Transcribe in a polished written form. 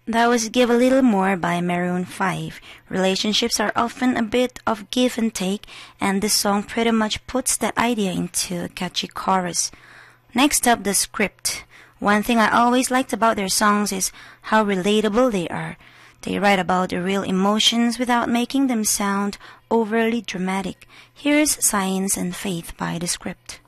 That was Give a Little More by Maroon 5. Relationships are often a bit of give and take, and this song pretty much puts that idea into a catchy chorus. Next up, The Script. One thing I always liked about their songs is how relatable they are. They write about the real emotions without making them sound overly dramatic. Here's Science and Faith by The Script.